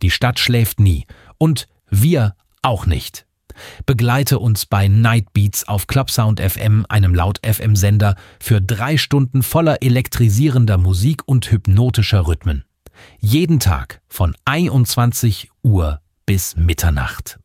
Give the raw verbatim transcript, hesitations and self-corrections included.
Die Stadt schläft nie. Und wir auch nicht. Begleite uns bei Nightbeats auf Clubsound F M, einem Laut-F M-Sender, für drei Stunden voller elektrisierender Musik und hypnotischer Rhythmen. Jeden Tag von einundzwanzig Uhr bis Mitternacht.